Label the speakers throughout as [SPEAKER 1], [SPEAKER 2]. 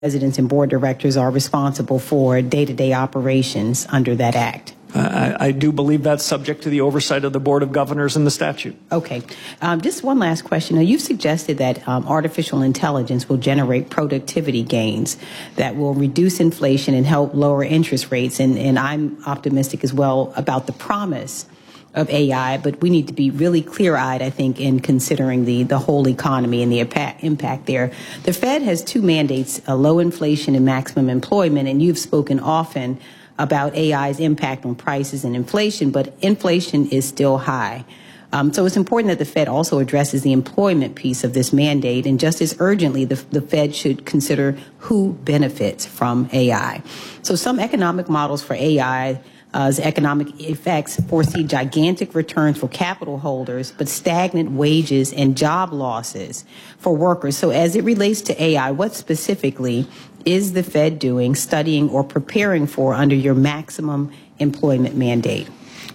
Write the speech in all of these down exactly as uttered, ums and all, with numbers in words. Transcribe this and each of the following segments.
[SPEAKER 1] Presidents and board directors are responsible for day-to-day operations under that act.
[SPEAKER 2] I, I do believe that's subject to the oversight of the Board of Governors in the statute.
[SPEAKER 1] Okay. Um, just one last question. Now, you've suggested that um, artificial intelligence will generate productivity gains that will reduce inflation and help lower interest rates. And, and I'm optimistic as well about the promise of A I, but we need to be really clear-eyed, I think, in considering the, the whole economy and the impact, impact there. The Fed has two mandates, a low inflation and maximum employment, and you've spoken often about A I's impact on prices and inflation, but inflation is still high. Um, so it's important that the Fed also addresses the employment piece of this mandate, and just as urgently, the, the Fed should consider who benefits from A I. So some economic models for A I Uh, economic effects foresee gigantic returns for capital holders, but stagnant wages and job losses for workers. So as it relates to A I, what specifically is the Fed doing, studying, or preparing for under your maximum employment mandate?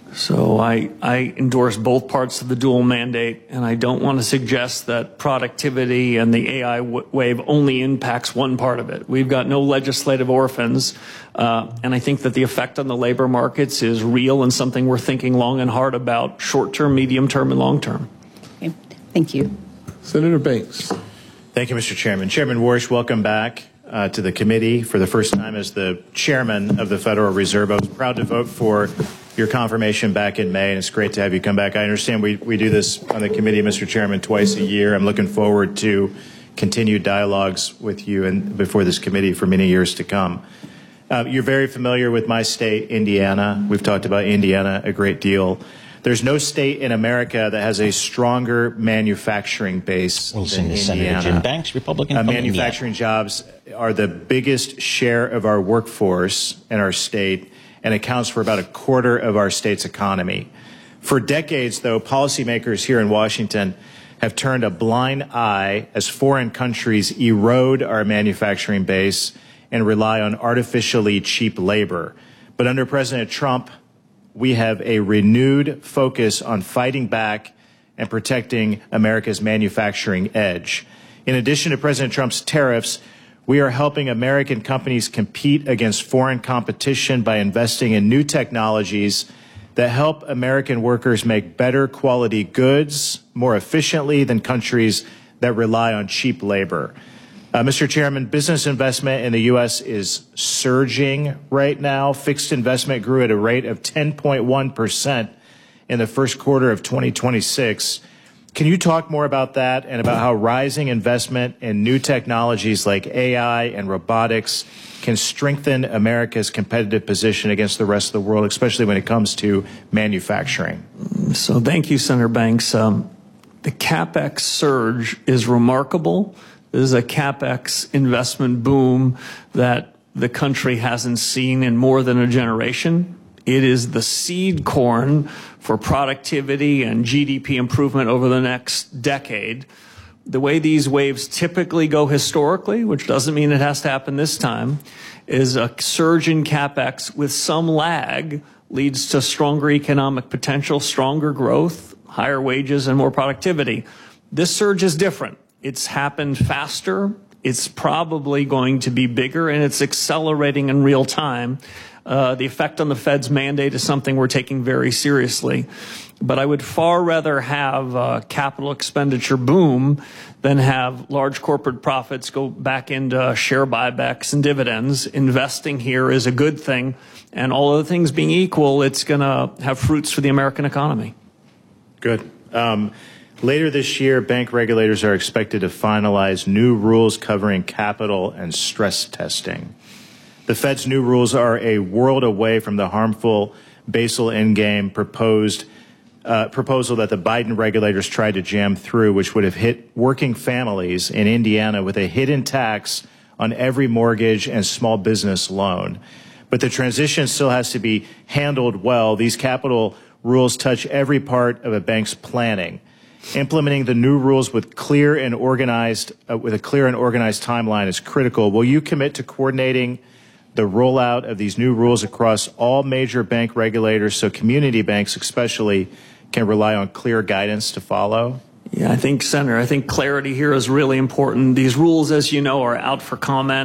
[SPEAKER 2] So I, I endorse both parts of the dual mandate, and I don't want to suggest that productivity and the A I w wave only impacts one part of it. We've got no legislative orphans, uh, and I think that the effect on the labor markets is real and something we're thinking long and hard about, short-term, medium-term, and long-term.
[SPEAKER 1] Okay. Thank you.
[SPEAKER 3] Senator Banks.
[SPEAKER 4] Thank you, Mister Chairman. Chairman Warsh, welcome back uh, to the committee for the first time as the chairman of the Federal Reserve. I was proud to vote for your confirmation back in May, and it's great to have you come back. I understand we, we do this on the committee, Mister Chairman, twice a year. I'm looking forward to continued dialogues with you and before this committee for many years to come. Uh, you're very familiar with my state, Indiana. We've talked about Indiana a great deal. There's no state in America that has a stronger manufacturing base
[SPEAKER 5] Wilson,
[SPEAKER 4] than
[SPEAKER 5] Senator
[SPEAKER 4] Indiana.
[SPEAKER 5] Jim Banks, Republican
[SPEAKER 4] Uh,
[SPEAKER 5] from
[SPEAKER 4] manufacturing
[SPEAKER 5] Indiana.
[SPEAKER 4] jobs are the biggest share of our workforce in our state, and accounts for about a quarter of our state's economy. For decades, though, policymakers here in Washington have turned a blind eye as foreign countries erode our manufacturing base and rely on artificially cheap labor. But under President Trump, we have a renewed focus on fighting back and protecting America's manufacturing edge. In addition to President Trump's tariffs, we are helping American companies compete against foreign competition by investing in new technologies that help American workers make better quality goods more efficiently than countries that rely on cheap labor. Uh, Mister Chairman, business investment in the U S is surging right now. Fixed investment grew at a rate of ten point one percent in the first quarter of twenty twenty-six. Can you talk more about that and about how rising investment in new technologies like A I and robotics can strengthen America's competitive position against the rest of the world, especially when it comes to manufacturing?
[SPEAKER 2] So thank you, Senator Banks. Um, the CapEx surge is remarkable. This is a CapEx investment boom that the country hasn't seen in more than a generation. It is the seed corn for productivity and G D P improvement over the next decade. The way these waves typically go historically, which doesn't mean it has to happen this time, is a surge in CapEx with some lag leads to stronger economic potential, stronger growth, higher wages, and more productivity. This surge is different. It's happened faster. It's probably going to be bigger, and it's accelerating in real time. Uh, the effect on the Fed's mandate is something we're taking very seriously. But I would far rather have a capital expenditure boom than have large corporate profits go back into share buybacks and dividends. Investing here is a good thing, and all other things being equal, it's going to have fruits for the American economy.
[SPEAKER 4] Good. Um, later this year, bank regulators are expected to finalize new rules covering capital and stress testing. The Fed's new rules are a world away from the harmful Basel Endgame proposed uh, proposal that the Biden regulators tried to jam through, which would have hit working families in Indiana with a hidden tax on every mortgage and small business loan. But the transition still has to be handled well. These capital rules touch every part of a bank's planning. Implementing the new rules with clear and organized, uh, with a clear and organized timeline is critical. Will you commit to coordinating the rollout of these new rules across all major bank regulators so community banks especially can rely on clear guidance to follow?
[SPEAKER 2] Yeah, I think, Senator, I think clarity here is really important. These rules, as you know, are out for comment.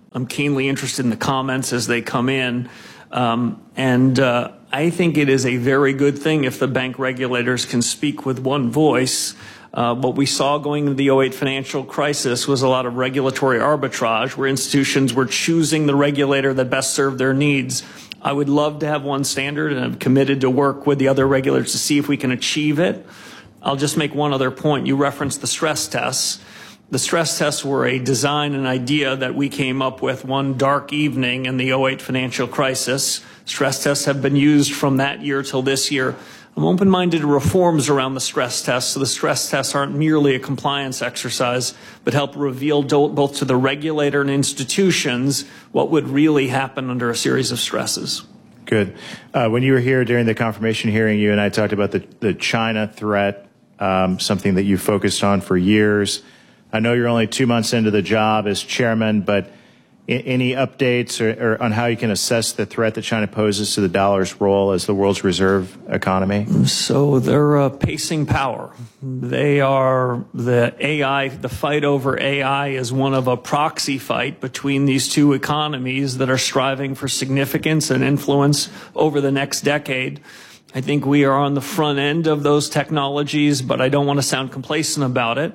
[SPEAKER 2] I'm keenly interested in the comments as they come in. Um, and uh, I think it is a very good thing if the bank regulators can speak with one voice. Uh, what we saw going into the oh eight financial crisis was a lot of regulatory arbitrage where institutions were choosing the regulator that best served their needs. I would love to have one standard, and I'm committed to work with the other regulators to see if we can achieve it. I'll just make one other point. You referenced the stress tests. The stress tests were a design and idea that we came up with one dark evening in the oh eight financial crisis. Stress tests have been used from that year till this year. I'm open-minded to reforms around the stress tests, so the stress tests aren't merely a compliance exercise, but help reveal both to the regulator and institutions what would really happen under a series of stresses.
[SPEAKER 4] Good. Uh, when you were here during the confirmation hearing, you and I talked about the, the China threat, um, something that you focused on for years. I know you're only two months into the job as chairman, but any updates or, or on how you can assess the threat that China poses to the dollar's role as the world's reserve economy?
[SPEAKER 2] So they're uh, pacing power. They are the A I, the fight over A I is one of a proxy fight between these two economies that are striving for significance and influence over the next decade. I think we are on the front end of those technologies, but I don't want to sound complacent about it.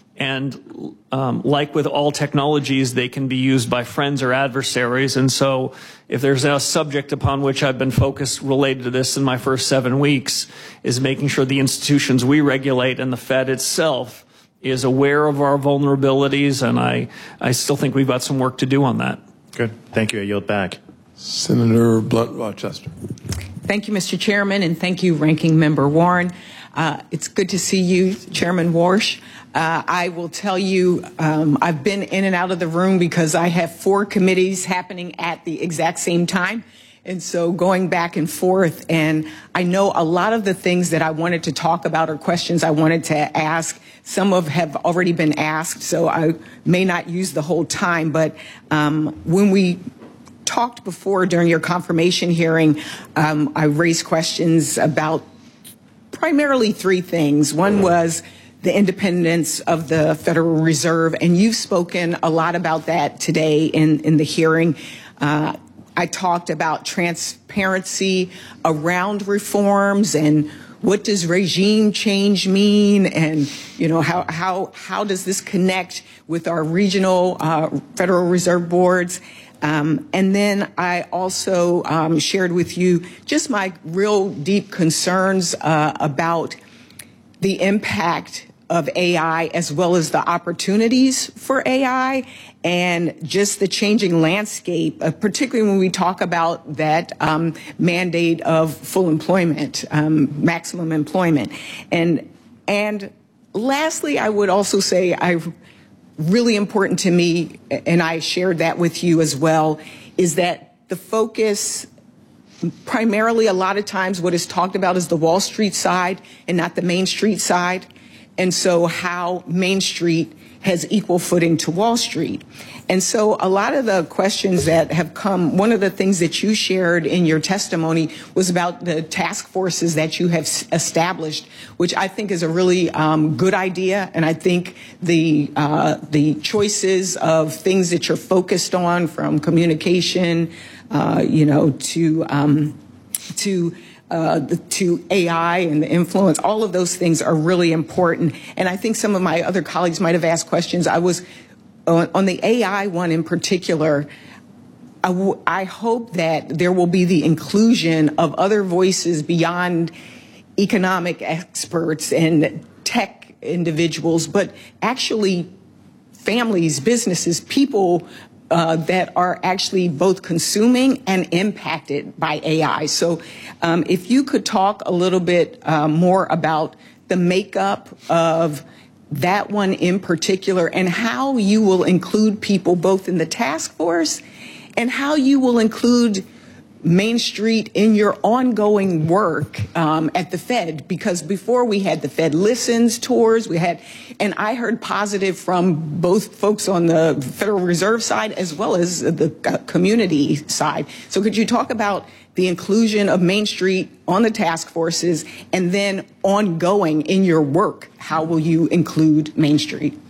[SPEAKER 2] And um, like with all technologies, they can be used by friends or adversaries. And so if there's a subject upon which I've been focused related to this in my first seven weeks is making sure the institutions we regulate and the Fed itself is aware of our vulnerabilities. And I, I still think we've got some work to do on that.
[SPEAKER 4] Good. Thank you. I yield back.
[SPEAKER 3] Senator Blunt Rochester.
[SPEAKER 5] Thank you, Mister Chairman, and thank you, Ranking Member Warren. Uh, it's good to see you, Chairman Warsh. Uh, I will tell you, um, I've been in and out of the room because I have four committees happening at the exact same time. And so going back and forth, and I know a lot of the things that I wanted to talk about or questions I wanted to ask, some of have already been asked, so I may not use the whole time. But um, when we talked before during your confirmation hearing, um, I raised questions about primarily three things. One was the independence of the Federal Reserve, and you've spoken a lot about that today in, in the hearing. Uh, I talked about transparency around reforms and what does regime change mean, and you know how how how does this connect with our regional uh, Federal Reserve boards. Um, and then I also um, shared with you just my real deep concerns uh, about the impact of A I as well as the opportunities for A I and just the changing landscape, uh, particularly when we talk about that um, mandate of full employment, um, maximum employment. And, and lastly, I would also say I really important to me, and I shared that with you as well, is that the focus primarily a lot of times what is talked about is the Wall Street side and not the Main Street side. And so how Main Street has equal footing to Wall Street. And so a lot of the questions that have come, one of the things that you shared in your testimony was about the task forces that you have established, which I think is a really um, good idea. And I think the, uh, the choices of things that you're focused on, from communication, uh, you know, to, um, to Uh, the, to A I and the influence, all of those things are really important. And I think some of my other colleagues might have asked questions. I was, on, on the A I one in particular, I, w I hope that there will be the inclusion of other voices beyond economic experts and tech individuals, but actually families, businesses, people Uh, that are actually both consuming and impacted by A I. So um, if you could talk a little bit uh, more about the makeup of that one in particular and how you will include people both in the task force and how you will include Main Street in your ongoing work um, at the Fed, because before we had the Fed Listens tours, we had, and I heard positive from both folks on the Federal Reserve side as well as the community side. So could you talk about the inclusion of Main Street on the task forces, and then ongoing in your work, how will you include Main Street?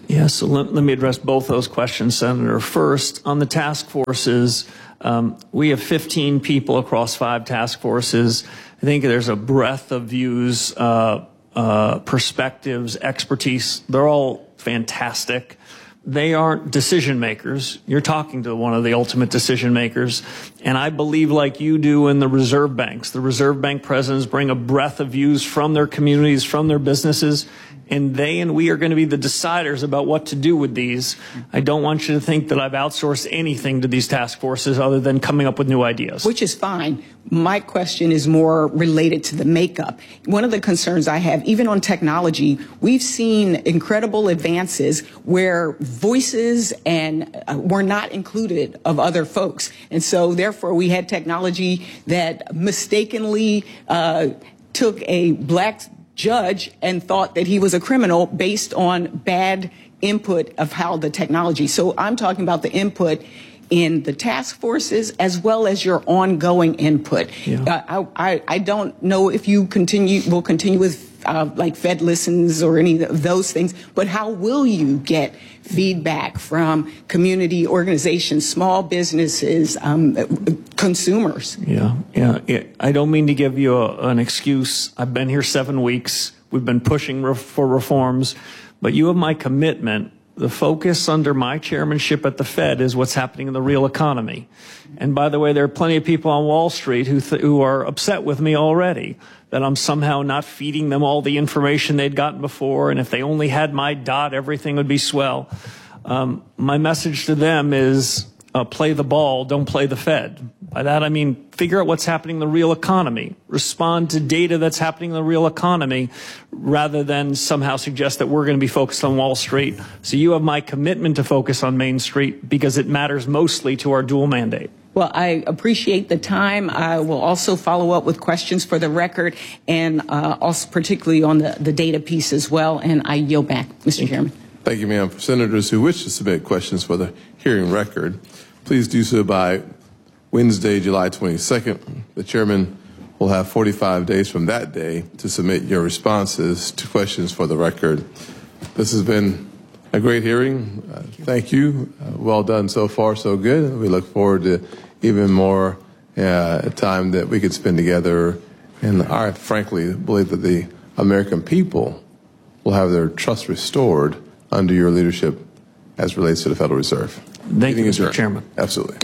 [SPEAKER 2] Yeah, so let, let me address both those questions, Senator. First, on the task forces, um, we have fifteen people across five task forces. I think there's a breadth of views, uh, uh, perspectives, expertise. They're all fantastic. They aren't decision makers. You're talking to one of the ultimate decision makers. And I believe, like you do, in the reserve banks. The reserve bank presidents bring a breadth of views from their communities, from their businesses, and they and we are going to be the deciders about what to do with these. I don't want you to think that I've outsourced anything to these task forces other than coming up with new ideas.
[SPEAKER 5] Which is fine. My question is more related to the makeup. One of the concerns I have, even on technology, we've seen incredible advances where voices and uh, were not included of other folks. And so therefore we had technology that mistakenly uh, took a black judge and thought that he was a criminal based on bad input of how the technology. So I'm talking about the input in the task forces as well as your ongoing input.
[SPEAKER 2] Yeah.
[SPEAKER 5] Uh, I, I, I don't know if you continue will continue with uh, like Fed Listens or any of those things, but how will you get feedback from community organizations, small businesses, um, consumers?
[SPEAKER 2] Yeah, yeah, yeah. I don't mean to give you a, an excuse. I've been here seven weeks. We've been pushing re- for reforms, but you have my commitment. The focus under my chairmanship at the Fed is what's happening in the real economy. And by the way, there are plenty of people on Wall Street who, th- who are upset with me already that I'm somehow not feeding them all the information they'd gotten before. And if they only had my dot, everything would be swell. Um, my message to them is uh, play the ball, don't play the Fed. By that, I mean, figure out what's happening in the real economy. Respond to data that's happening in the real economy rather than somehow suggest that we're going to be focused on Wall Street. So you have my commitment to focus on Main Street because it matters mostly to our dual mandate.
[SPEAKER 5] Well, I appreciate the time. I will also follow up with questions for the record and uh, also particularly on the, the data piece as well. And I yield back, Mister Chairman.
[SPEAKER 3] Thank you, ma'am. For senators who wish to submit questions for the hearing record, please do so by Wednesday, July twenty-second. The chairman will have forty-five days from that day to submit your responses to questions for the record. This has been a great hearing. Uh, thank you. Uh, well done so far, so good. We look forward to even more uh, time that we could spend together. And I frankly believe that the American people will have their trust restored under your leadership as relates to the Federal Reserve.
[SPEAKER 2] Thank you, Mister Chairman.
[SPEAKER 3] Absolutely.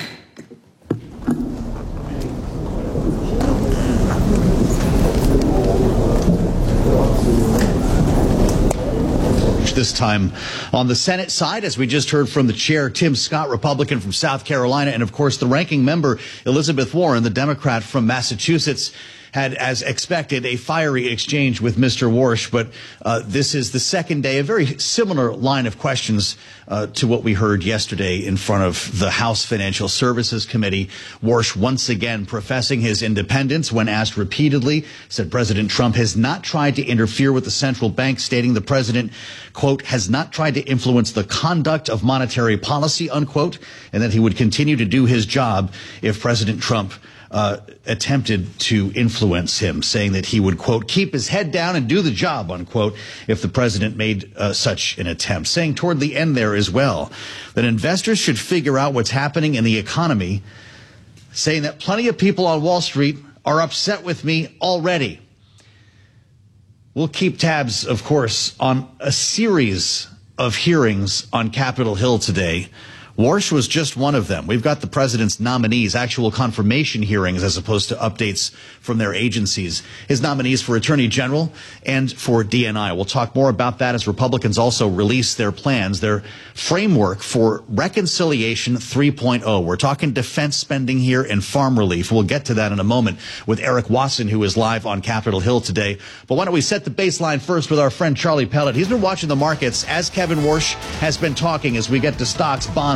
[SPEAKER 6] This time on the Senate side, as we just heard from the chair, Tim Scott, Republican from South Carolina, and of course the ranking member, Elizabeth Warren, the Democrat from Massachusetts, had, as expected, a fiery exchange with Mister Warsh. But uh, this is the second day, a very similar line of questions uh, to what we heard yesterday in front of the House Financial Services Committee. Warsh once again professing his independence when asked repeatedly, said President Trump has not tried to interfere with the central bank, stating the president, quote, has not tried to influence the conduct of monetary policy, unquote, and that he would continue to do his job if President Trump Uh, attempted to influence him, saying that he would, quote, keep his head down and do the job, unquote, if the president made uh, such an attempt. Saying toward the end there as well that investors should figure out what's happening in the economy, saying that plenty of people on Wall Street are upset with me already. We'll keep tabs, of course, on a series of hearings on Capitol Hill today. Warsh was just one of them. We've got the president's nominees, actual confirmation hearings as opposed to updates from their agencies. His nominees for Attorney General and for D N I. We'll talk more about that as Republicans also release their plans, their framework for Reconciliation three point oh. We're talking defense spending here and farm relief. We'll get to that in a moment with Eric Watson, who is live on Capitol Hill today. But why don't we set the baseline first with our friend Charlie Pellet. He's been watching the markets as Kevin Warsh has been talking as we get to stocks, bonds,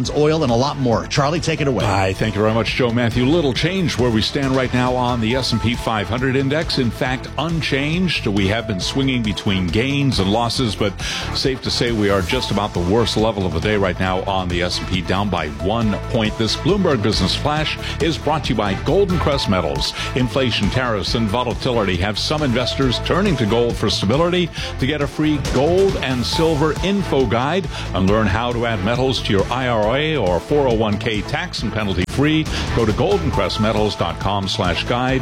[SPEAKER 6] bonds, oil, and a lot more. Charlie, take it away.
[SPEAKER 7] Hi, thank you very much, Joe Matthew. Little change where we stand right now on the S and P five hundred index. In fact, unchanged. We have been swinging between gains and losses, but safe to say we are just about the worst level of the day right now on the S and P, down by one point. This Bloomberg Business Flash is brought to you by Golden Crest Metals. Inflation, tariffs, and volatility have some investors turning to gold for stability. To get a free gold and silver info guide and learn how to add metals to your I R A or four oh one k tax and penalty free, go to goldencrestmetals.com slash guide,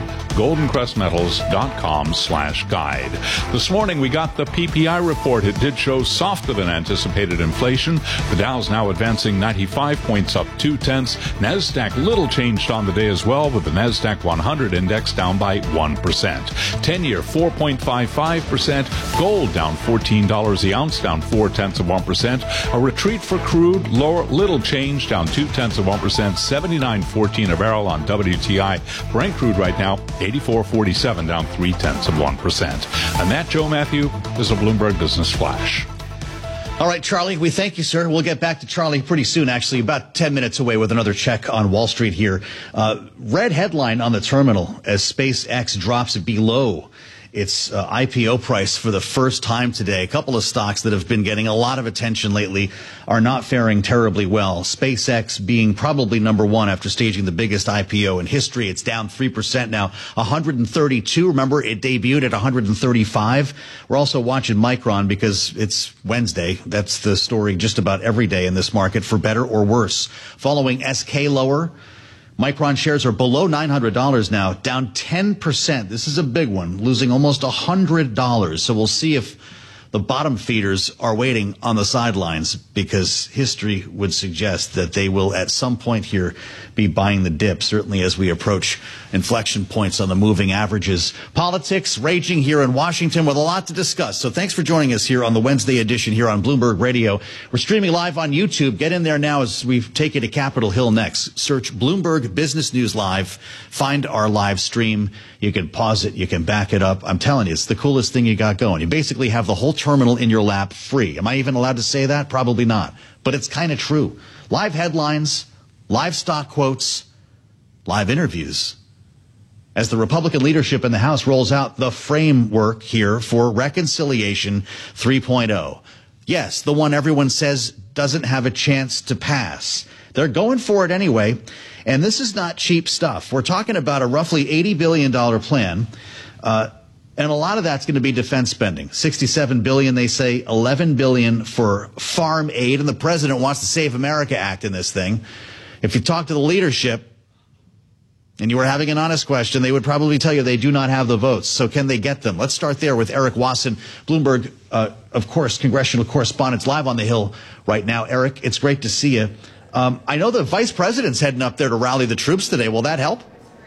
[SPEAKER 7] goldencrestmetals.com slash guide. This morning we got the P P I report. It did show softer than anticipated inflation. The Dow's now advancing ninety-five points, up two tenths. NASDAQ little changed on the day as well, with the NASDAQ one hundred index down by one percent. ten-year four point five five percent. Gold down fourteen dollars the ounce, down four tenths of one percent. A retreat for crude, lower, little change, down two tenths of one percent. seventy-nine fourteen a barrel on W T I. Brent crude right now, eighty-four forty-seven, down three tenths of one percent. And that, Joe Matthew, is a Bloomberg Business Flash.
[SPEAKER 6] All right, Charlie, we thank you, sir. We'll get back to Charlie pretty soon, actually, about ten minutes away with another check on Wall Street here. Uh, red headline on the terminal as SpaceX drops below its uh, I P O price for the first time today. A couple of stocks that have been getting a lot of attention lately are not faring terribly well. SpaceX being probably number one after staging the biggest I P O in history. It's down three percent now, one hundred thirty-two. Remember, it debuted at one hundred thirty-five. We're also watching Micron because it's Wednesday. That's the story just about every day in this market, for better or worse. Following S K lower, Micron shares are below nine hundred dollars now, down ten percent. This is a big one, losing almost one hundred dollars. So we'll see if the bottom feeders are waiting on the sidelines, because history would suggest that they will at some point here be buying the dip, certainly as we approach inflection points on the moving averages. Politics raging here in Washington with a lot to discuss. So thanks for joining us here on the Wednesday edition here on Bloomberg Radio. We're streaming live on YouTube. Get in there now as we take you to Capitol Hill next. Search Bloomberg Business News Live. Find our live stream. You can pause it. You can back it up. I'm telling you, it's the coolest thing you got going. You basically have the whole terminal in your lap free. Am I even allowed to say that? Probably not. But it's kind of true. Live headlines, live stock quotes, live interviews, as the Republican leadership in the House rolls out the framework here for Reconciliation three point oh. Yes, the one everyone says doesn't have a chance to pass. They're going for it anyway, and this is not cheap stuff. We're talking about a roughly eighty billion dollars plan, uh, and a lot of that's going to be defense spending. sixty-seven billion dollars, they say, eleven billion dollars for farm aid, and the president wants the Save America Act in this thing. If you talk to the leadership and you were having an honest question, they would probably tell you they do not have the votes. So can they get them? Let's start there with Eric Wasson, Bloomberg, uh, of course, congressional correspondent, live on the Hill right now. Eric, it's great to see you. Um, I know the vice president's heading up there to rally the troops today. Will that help?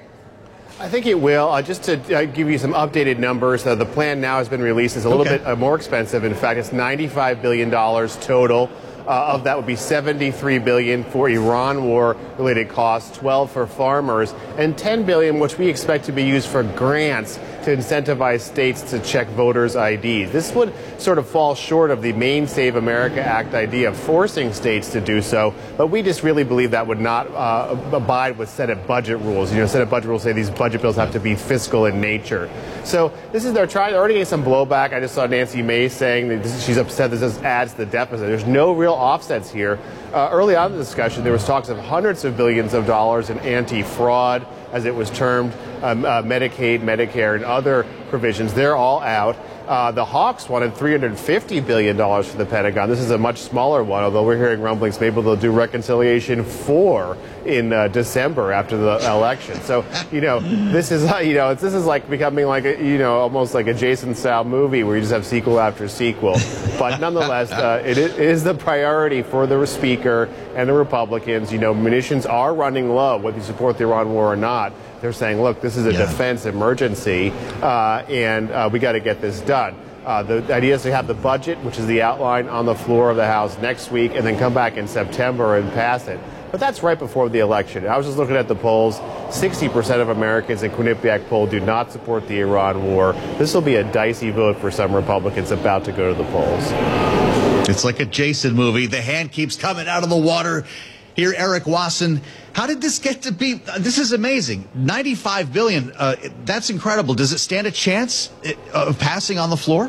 [SPEAKER 8] I think it will. Uh, just to uh, give you some updated numbers, uh, the plan now has been released. It's a little
[SPEAKER 6] Okay.
[SPEAKER 8] bit uh, more expensive. In fact, it's ninety-five billion dollars total. Uh, of that would be seventy-three billion dollars for Iran war-related costs, twelve for farmers, and ten billion dollars, which we expect to be used for grants to incentivize states to check voters' I Ds. This would sort of fall short of the main Save America Act idea of forcing states to do so, but we just really believe that would not uh, abide with Senate budget rules. You know, Senate budget rules say these budget bills have to be fiscal in nature. So this is they're trying. They're already getting some blowback. I just saw Nancy Mace saying that this, she's upset that this adds to the deficit. There's no real offsets here. Uh, early on in the discussion, there was talks of hundreds of billions of dollars in anti-fraud, as it was termed, um, uh, Medicaid, Medicare, and other provisions. They're all out. Uh, the Hawks wanted three hundred fifty billion dollars for the Pentagon. This is a much smaller one, although we're hearing rumblings maybe they'll do Reconciliation four in uh, December after the election. So, you know, this is, you know, this is like becoming like, a, you know, almost like a Jason-style movie where you just have sequel after sequel. But nonetheless, uh, it, it is the priority for the Speaker and the Republicans. You know, munitions are running low, whether you support the Iran war or not. They're saying, look, this is a yeah. defense emergency, uh, and uh, we got to get this done. Uh, the idea is to have the budget, which is the outline, on the floor of the House next week, and then come back in September and pass it. But that's right before the election. I was just looking at the polls. sixty percent of Americans in Quinnipiac poll do not support the Iran war. This will be a dicey vote for some Republicans about to go to the polls.
[SPEAKER 6] It's like a Jason movie. The hand keeps coming out of the water. Here, Eric Wasson. How did this get to be? This is amazing. ninety-five billion dollars. Uh, that's incredible. Does it stand a chance of passing on the floor?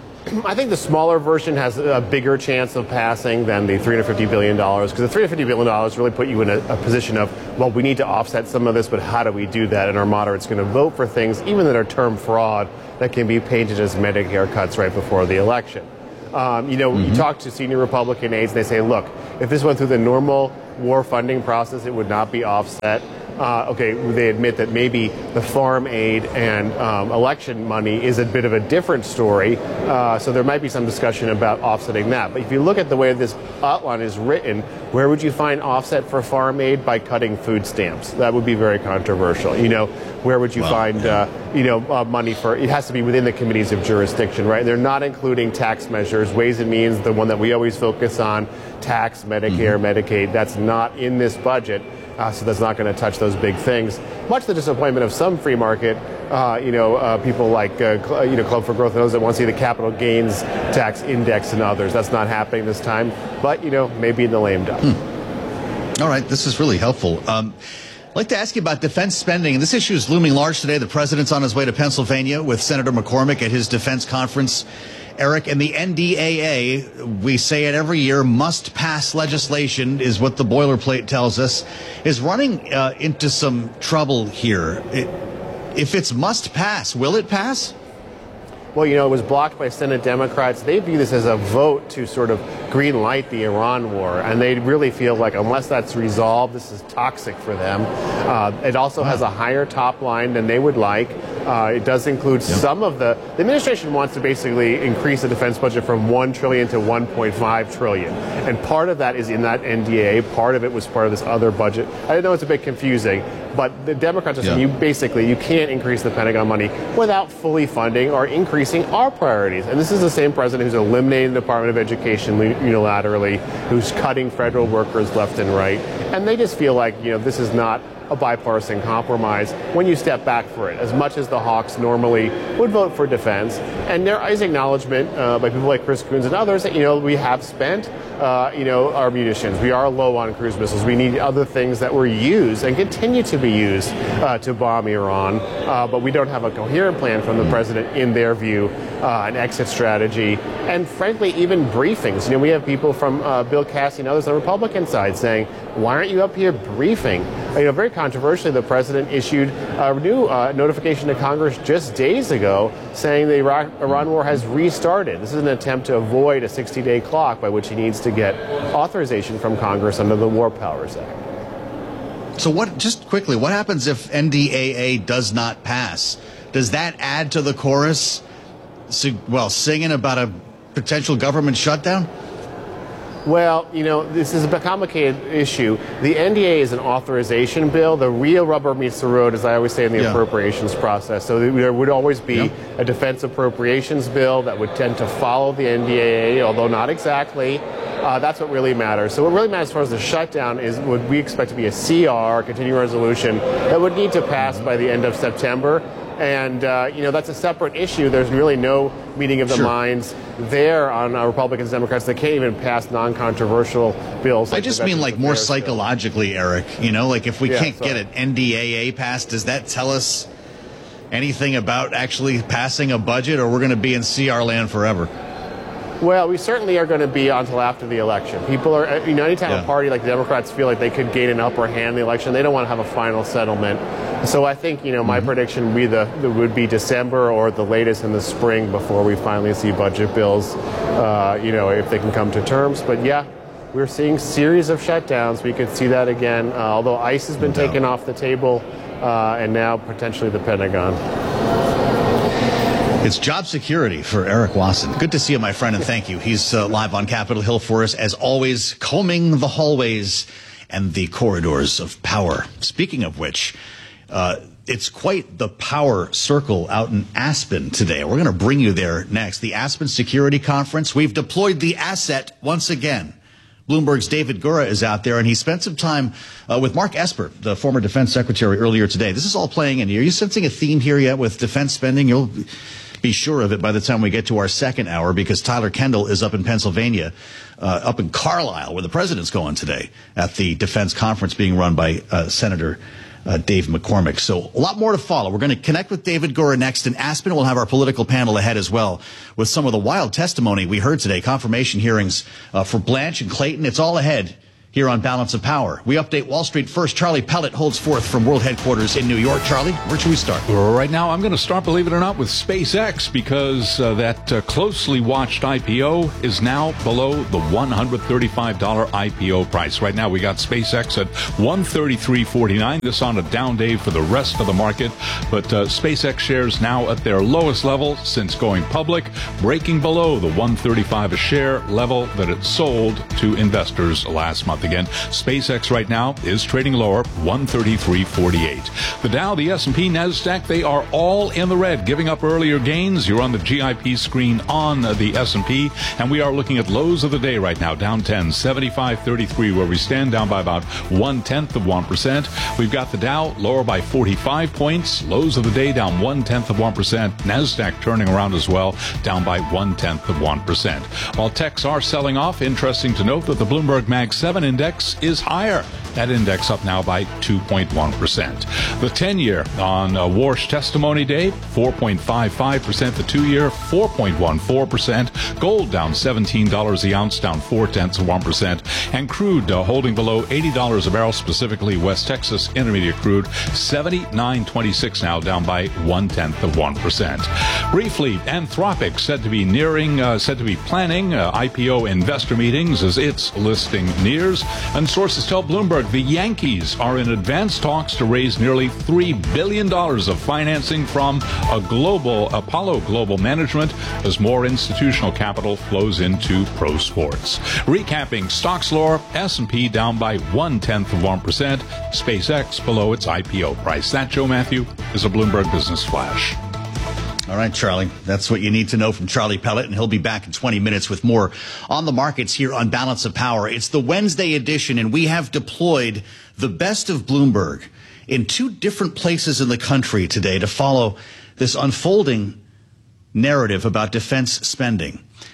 [SPEAKER 8] I think the smaller version has a bigger chance of passing than the three hundred fifty billion dollars, because the three hundred fifty billion dollars really put you in a, a position of, well, we need to offset some of this, but how do we do that? And our moderate's going to vote for things, even that are term fraud, that can be painted as Medicare cuts right before the election. Um, you know, mm-hmm. you talk to senior Republican aides, they say, look, if this went through the normal war funding process, it would not be offset. Uh, okay, they admit that maybe the farm aid and um, election money is a bit of a different story, uh, so there might be some discussion about offsetting that. But if you look at the way this outline is written, where would you find offset for farm aid? By cutting food stamps. That would be very controversial. You know, where would you well, find, uh, you know, uh, money for, it has to be within the committees of jurisdiction, right? They're not including tax measures. Ways and Means, the one that we always focus on, tax, Medicare, mm-hmm. Medicaid, that's not in this budget. Uh, so that's not going to touch those big things. Much to the disappointment of some free market, uh, you know, uh, people like, uh, cl- you know, Club for Growth and those that want to see the capital gains tax index and others. That's not happening this time. But, you know, maybe in the lame duck.
[SPEAKER 6] Hmm. All right. This is really helpful. Um, I'd like to ask you about defense spending. This issue is looming large today. The president's on his way to Pennsylvania with Senator McCormick at his defense conference. Eric, and the N D A A, we say it every year, must pass legislation, is what the boilerplate tells us, is running uh, into some trouble here. It, if it's must pass, will it pass?
[SPEAKER 8] Well, you know, it was blocked by Senate Democrats. They view this as a vote to sort of green light the Iran war, and they really feel like unless that's resolved, this is toxic for them. Uh, it also has a higher top line than they would like. Uh, it does include yep. some of the, the administration wants to basically increase the defense budget from one trillion dollars to one point five trillion dollars. And part of that is in that N D A A. Part of it was part of this other budget. I know it's a bit confusing, but the Democrats are saying yeah. you basically, you can't increase the Pentagon money without fully funding or increasing our priorities. And this is the same president who's eliminating the Department of Education unilaterally, who's cutting federal workers left and right. And they just feel like, you know, this is not a bipartisan compromise when you step back for it, as much as the Hawks normally would vote for defense. And there is acknowledgement uh, by people like Chris Coons and others that, you know, we have spent, uh, you know, our munitions. We are low on cruise missiles. We need other things that were used and continue to be used uh, to bomb Iran. Uh, but we don't have a coherent plan from the president, in their view, uh, an exit strategy. And frankly, even briefings. You know, we have people from uh, Bill Cassidy and others on the Republican side saying, why aren't you up here briefing? You know, very controversially, the president issued a new uh, notification to Congress just days ago saying the Iraq, Iran war has restarted. This is an attempt to avoid a sixty-day clock by which he needs to get authorization from Congress under the War Powers Act.
[SPEAKER 6] So what, just quickly, what happens if N D A A does not pass? Does that add to the chorus, well, singing about a potential government shutdown?
[SPEAKER 8] Well, you know, this is a complicated issue. The N D A A is an authorization bill. The real rubber meets the road, as I always say, in the yeah. appropriations process. So there would always be yep. a defense appropriations bill that would tend to follow the N D A A, although not exactly. Uh, that's what really matters. So what really matters as far as the shutdown is what we expect to be a C R, continuing resolution, that would need to pass by the end of September. And, uh, you know, that's a separate issue. There's really no meeting of the sure. minds there on uh, Republicans and Democrats that can't even pass non-controversial bills. Like
[SPEAKER 6] I just mean like more psychologically, bill. Eric. You know, like if we yeah,
[SPEAKER 8] can't
[SPEAKER 6] sorry. get an N D A A passed, does that tell us anything about actually passing a budget, or we're going to be in C R land forever?
[SPEAKER 8] Well, we certainly are going to be until after the election. People are, you know, anytime yeah. a party like the Democrats feel like they could gain an upper hand in the election, they don't want to have a final settlement. So I think, you know, my mm-hmm. prediction would be, the, would be December or the latest in the spring before we finally see budget bills, uh, you know, if they can come to terms. But yeah, we're seeing series of shutdowns. We could see that again, uh, although ICE has been no taken off the table, uh, and now potentially the Pentagon.
[SPEAKER 6] It's job security for Eric Wasson. Good to see you, my friend, and thank you. He's uh, live on Capitol Hill for us, as always, combing the hallways and the corridors of power. Speaking of which, uh, it's quite the power circle out in Aspen today. We're going to bring you there next. The Aspen Security Conference. We've deployed the asset once again. Bloomberg's David Gura is out there, and he spent some time uh, with Mark Esper, the former defense secretary, earlier today. This is all playing in here. Are you sensing a theme here yet with defense spending? You'll be sure of it by the time we get to our second hour, because Tyler Kendall is up in Pennsylvania, uh, up in Carlisle, where the president's going today at the defense conference being run by uh, Senator Uh, Dave McCormick. So a lot more to follow. We're going to connect with David Gura next. In Aspen, we'll have our political panel ahead as well with some of the wild testimony we heard today, confirmation hearings uh, for Blanche and Clayton. It's all ahead here on Balance of Power. We update Wall Street first. Charlie Pellet holds forth from World Headquarters in New York. Charlie, where should we start?
[SPEAKER 7] Right now, I'm going to start, believe it or not, with SpaceX, because uh, that uh, closely watched I P O is now below the one hundred thirty-five dollars I P O price. Right now, we got SpaceX at one forty-three forty-nine. This on a down day for the rest of the market, but uh, SpaceX shares now at their lowest level since going public, breaking below the one thirty-five a share level that it sold to investors last month. Again, SpaceX right now is trading lower, one thirty-three forty-eight. The Dow, the S and P, NASDAQ, they are all in the red, giving up earlier gains. You're on the G I P screen on the S and P, and we are looking at lows of the day right now, down ten, seventy-five thirty-three, where we stand, down by about one-tenth of one percent. We've got the Dow lower by forty-five points, lows of the day down one-tenth of one percent. NASDAQ turning around as well, down by one-tenth of one percent. While techs are selling off, interesting to note that the Bloomberg Mag seven index is higher. That index up now by two point one percent. The ten-year on uh, Warsh testimony day, four point five five percent. The two-year, four point one four percent. Gold down seventeen dollars the ounce, down four-tenths of one percent. And crude uh, holding below eighty dollars a barrel, specifically West Texas Intermediate crude, seventy-nine twenty-six now, down by one-tenth of one percent. Briefly, Anthropic said to be nearing, uh, said to be planning uh, I P O investor meetings as its listing nears. And sources tell Bloomberg the Yankees are in advanced talks to raise nearly three billion dollars of financing from a global Apollo Global Management as more institutional capital flows into pro sports. Recapping stocks lower, S and P down by one-tenth of one percent, SpaceX below its I P O price. That, Joe Matthew, is a Bloomberg Business Flash.
[SPEAKER 6] All right, Charlie, that's what you need to know from Charlie Pellet, and he'll be back in twenty minutes with more on the markets here on Balance of Power. It's the Wednesday edition, and we have deployed the best of Bloomberg in two different places in the country today to follow this unfolding narrative about defense spending.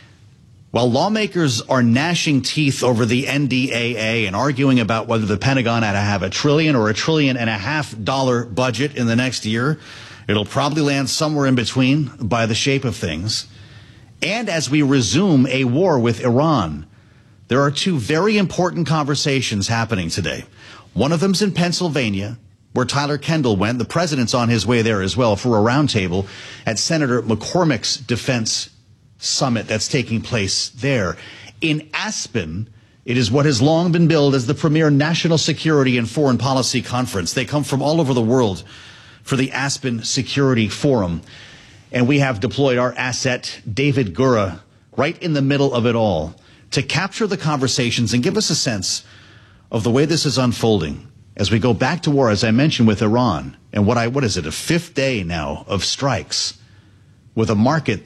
[SPEAKER 6] While lawmakers are gnashing teeth over the N D A A and arguing about whether the Pentagon had to have a trillion or a trillion and a half dollar budget in the next year, it'll probably land somewhere in between by the shape of things. And as we resume a war with Iran, there are two very important conversations happening today. One of them's in Pennsylvania, where Tyler Kendall went. The president's on his way there as well for a roundtable at Senator McCormick's defense summit that's taking place there. In Aspen, it is what has long been billed as the premier national security and foreign policy conference. They come from all over the world for the Aspen Security Forum. And we have deployed our asset, David Gura, right in the middle of it all to capture the conversations and give us a sense of the way this is unfolding as we go back to war, as I mentioned, with Iran. And what I, what is it, a fifth day now of strikes with a market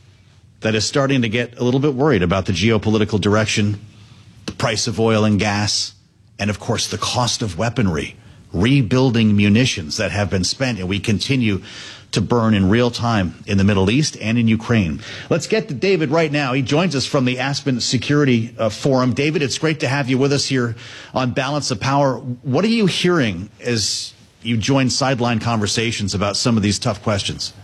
[SPEAKER 6] that is starting to get a little bit worried about the geopolitical direction, the price of oil and gas, and of course the cost of weaponry. Rebuilding munitions that have been spent and we continue to burn in real time in the Middle East and in Ukraine. Let's get to David right now. He joins us from the Aspen Security uh, Forum. David, it's great to have you with us here on Balance of Power. What are you hearing as you join sideline conversations about some of these tough questions?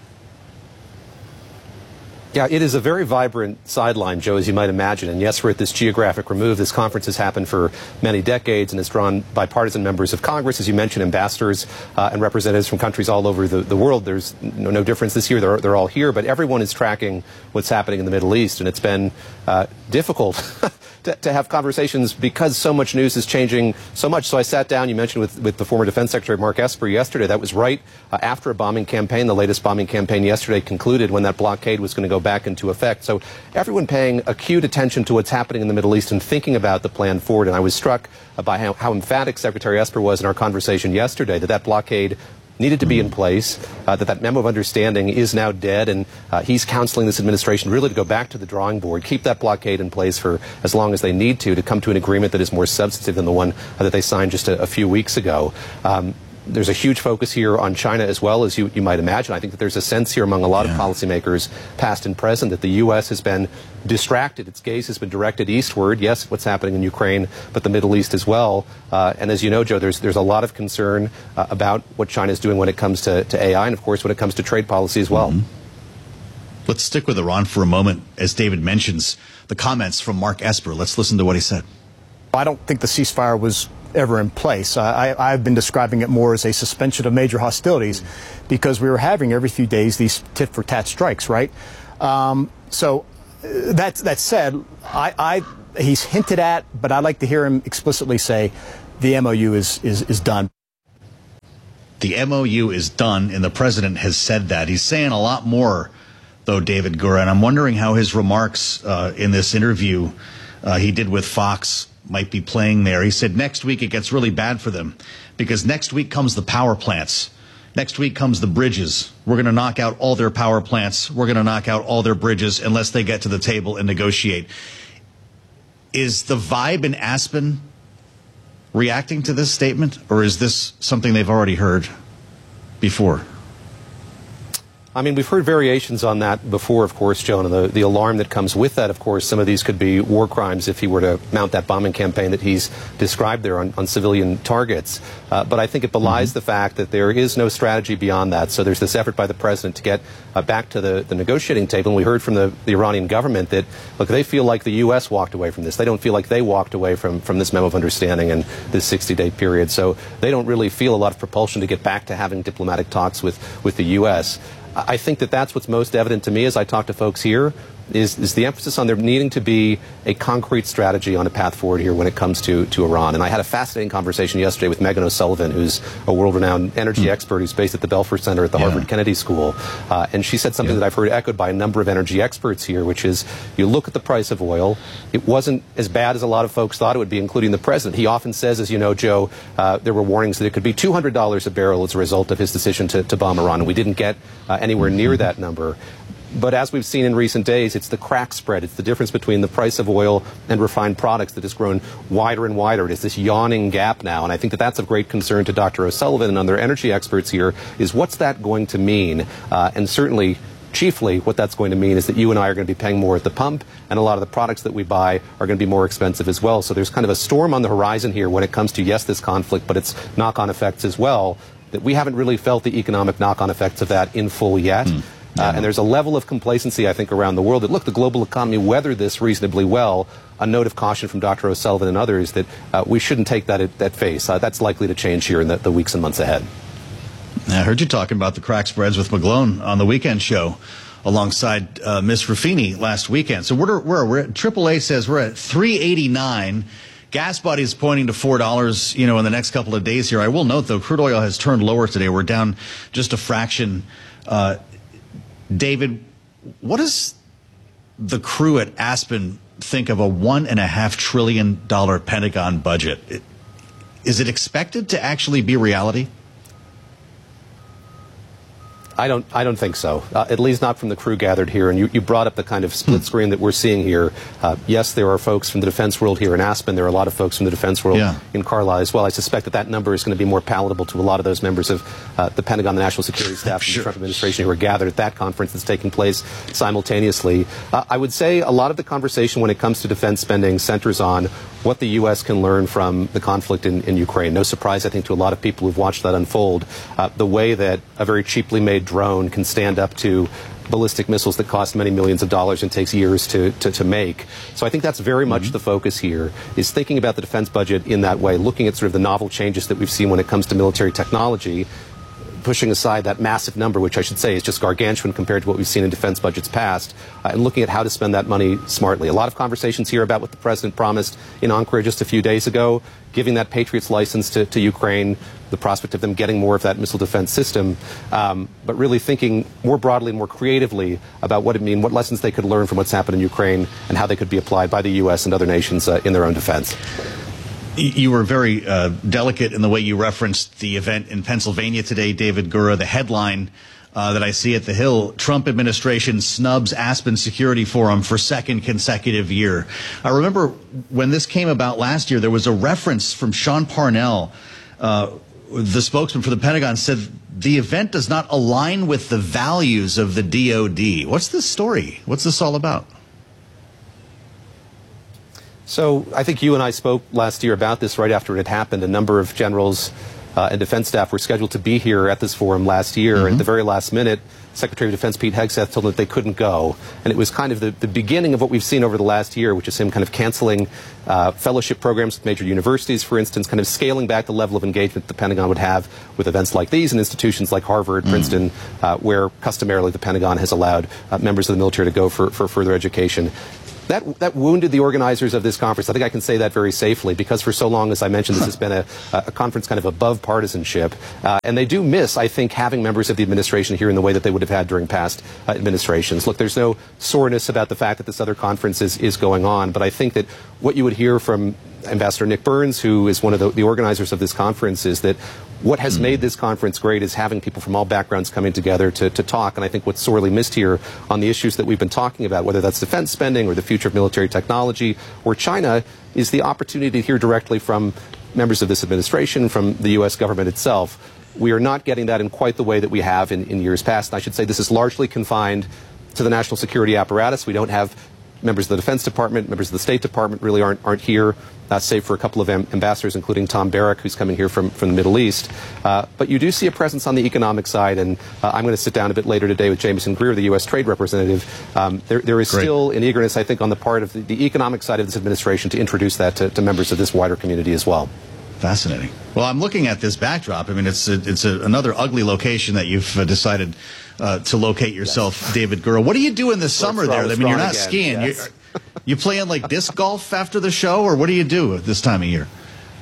[SPEAKER 9] Yeah, it is a very vibrant sideline, Joe, as you might imagine. And yes, we're at this geographic remove. This conference has happened for many decades and has drawn bipartisan members of Congress, as you mentioned, ambassadors uh, and representatives from countries all over the, the world. There's no, no difference this year. They're, they're all here, but everyone is tracking what's happening in the Middle East. And it's been uh, difficult to, to have conversations because so much news is changing so much. So I sat down, you mentioned, with, with the former Defense Secretary Mark Esper yesterday. That was right uh, after a bombing campaign. The latest bombing campaign yesterday concluded when that blockade was going to go back into effect. So everyone paying acute attention to what's happening in the Middle East and thinking about the plan forward. And I was struck uh, by how, how emphatic Secretary Esper was in our conversation yesterday that that blockade needed to be in place, uh, that that memo of understanding is now dead, and uh, he's counseling this administration really to go back to the drawing board, keep that blockade in place for as long as they need to, to come to an agreement that is more substantive than the one uh, that they signed just a, a few weeks ago. Um, there's a huge focus here on China as well, as you, you might imagine. I think that there's a sense here among a lot yeah. of policymakers, past and present, that the U S has been distracted. Its gaze has been directed eastward. Yes, what's happening in Ukraine, but the Middle East as well. Uh, and as you know, Joe, there's there's a lot of concern uh, about what China is doing when it comes to, to A I, and of course when it comes to trade policy as well.
[SPEAKER 6] Mm-hmm. Let's stick with Iran for a moment, as David mentions the comments from Mark Esper. Let's listen to what he said.
[SPEAKER 10] I don't think the ceasefire was ever in place. Uh, I, I've been describing it more as a suspension of major hostilities because we were having every few days these tit-for-tat strikes, right? Um, so uh, that, that said, I, I, he's hinted at, but I'd like to hear him explicitly say the M O U is, is, is done.
[SPEAKER 6] The M O U is done, and the president has said that. He's saying a lot more, though, David Gura, and I'm wondering how his remarks uh, in this interview uh, he did with Fox might be playing there. He said next week it gets really bad for them because next week comes the power plants. Next week comes the bridges. We're going to knock out all their power plants. We're going to knock out all their bridges unless they get to the table and negotiate. Is the vibe in Aspen reacting to this statement, or is this something they've already heard before?
[SPEAKER 9] I mean, we've heard variations on that before, of course, Joan, and the, the alarm that comes with that, of course. Some of these could be war crimes if he were to mount that bombing campaign that he's described there on, on civilian targets. Uh, but I think it belies mm-hmm. the fact that there is no strategy beyond that. So there's this effort by the president to get uh, back to the, the negotiating table. And we heard from the, the Iranian government that, look, they feel like the U S walked away from this. They don't feel like they walked away from, from this memo of understanding and this sixty-day period. So they don't really feel a lot of propulsion to get back to having diplomatic talks with, with the U S I think that that's what's most evident to me as I talk to folks here, is, is the emphasis on there needing to be a concrete strategy on a path forward here when it comes to, to Iran. And I had a fascinating conversation yesterday with Megan O'Sullivan, who's a world-renowned energy mm. expert who's based at the Belfer Center at the yeah. Harvard Kennedy School. Uh, and she said something yeah. that I've heard echoed by a number of energy experts here, which is you look at the price of oil. It wasn't as bad as a lot of folks thought it would be, including the president. He often says, as you know, Joe, uh, there were warnings that it could be two hundred dollars a barrel as a result of his decision to, to bomb Iran. And we didn't get uh, anywhere near that number. But as we've seen in recent days, it's the crack spread. It's the difference between the price of oil and refined products that has grown wider and wider. It is this yawning gap now. And I think that that's of great concern to Doctor O'Sullivan and other energy experts here, is what's that going to mean? Uh, and certainly, chiefly, what that's going to mean is that you and I are going to be paying more at the pump, and a lot of the products that we buy are going to be more expensive as well. So there's kind of a storm on the horizon here when it comes to, yes, this conflict, but its knock-on effects as well, that we haven't really felt the economic knock-on effects of that in full yet. Mm. Uh, and there's a level of complacency, I think, around the world that, look, the global economy weathered this reasonably well. A note of caution from Doctor O'Sullivan and others that uh, we shouldn't take that at that face. Uh, that's likely to change here in the, the weeks and months ahead.
[SPEAKER 6] I heard you talking about the crack spreads with McGlone on the weekend show alongside uh, Miss Ruffini last weekend. So we're, we're, we're at, triple A says we're at three eighty-nine. Gas Buddy's pointing to four dollars, you know, in the next couple of days here. I will note, though, crude oil has turned lower today. We're down just a fraction. Uh, David, what does the crew at Aspen think of a one and a half trillion dollar Pentagon budget? Is it expected to actually be reality?
[SPEAKER 9] I don't. I don't think so. Uh, at least not from the crew gathered here. And you, you brought up the kind of split screen that we're seeing here. Uh, yes, there are folks from the defense world here in Aspen. There are a lot of folks from the defense world yeah. in Carlisle as well. I suspect that that number is going to be more palatable to a lot of those members of uh, the Pentagon, the National Security Staff, sure. and the Trump administration who are gathered at that conference that's taking place simultaneously. Uh, I would say a lot of the conversation when it comes to defense spending centers on what the U S can learn from the conflict in, in Ukraine. No surprise, I think, to a lot of people who've watched that unfold. Uh, the way that a very cheaply made drone can stand up to ballistic missiles that cost many millions of dollars and takes years to, to, to make. So I think that's very much mm-hmm. the focus here, is thinking about the defense budget in that way, looking at sort of the novel changes that we've seen when it comes to military technology, pushing aside that massive number, which I should say is just gargantuan compared to what we've seen in defense budgets past, uh, and looking at how to spend that money smartly. A lot of conversations here about what the president promised in Ankara just a few days ago, giving that Patriots license to, to Ukraine, the prospect of them getting more of that missile defense system, um, but really thinking more broadly and more creatively about what it means, what lessons they could learn from what's happened in Ukraine, and how they could be applied by the U S and other nations uh, in their own defense.
[SPEAKER 6] You were very uh, delicate in the way you referenced the event in Pennsylvania today, David Gura. The headline uh, that I see at the Hill, Trump administration snubs Aspen Security Forum for second consecutive year. I remember when this came about last year, there was a reference from Sean Parnell, uh, the spokesman for the Pentagon said the event does not align with the values of the D O D. What's this story? What's this all about?
[SPEAKER 9] So I think you and I spoke last year about this right after it had happened. A number of generals uh, and defense staff were scheduled to be here at this forum last year. Mm-hmm. At the very last minute, Secretary of Defense Pete Hegseth told them that they couldn't go. And it was kind of the, the beginning of what we've seen over the last year, which is him kind of canceling uh, fellowship programs with major universities, for instance, kind of scaling back the level of engagement the Pentagon would have with events like these and institutions like Harvard, mm. Princeton, uh, where customarily the Pentagon has allowed uh, members of the military to go for, for further education. That, that wounded the organizers of this conference. I think I can say that very safely because for so long, as I mentioned, this has been a, a conference kind of above partisanship. Uh, and they do miss, I think, having members of the administration here in the way that they would have had during past uh, administrations. Look, there's no soreness about the fact that this other conference is, is going on, but I think that what you would hear from Ambassador Nick Burns, who is one of the, the organizers of this conference, is that what has made this conference great is having people from all backgrounds coming together to, to talk. And I think what's sorely missed here on the issues that we've been talking about, whether that's defense spending or the future of military technology or China, is the opportunity to hear directly from members of this administration, from the U S government itself. We are not getting that in quite the way that we have in, in years past. And I should say this is largely confined to the national security apparatus. We don't have members of the Defense Department, members of the State Department really aren't, aren't here, uh, save for a couple of am- ambassadors, including Tom Barrack, who's coming here from, from the Middle East. Uh, but you do see a presence on the economic side, and uh, I'm going to sit down a bit later today with Jameson Greer, the U S Trade Representative. Um, there, there is Great. still an eagerness, I think, on the part of the, the economic side of this administration to introduce that to, to members of this wider community as well.
[SPEAKER 6] Fascinating. Well, I'm looking at this backdrop. I mean, it's a, it's a, another ugly location that you've uh, decided uh, to locate yourself, yes. David Gura. What do you do in the summer there? I mean, you're not again. skiing. Yes. You're, you playing like disc golf after the show, or what do you do at this time of year?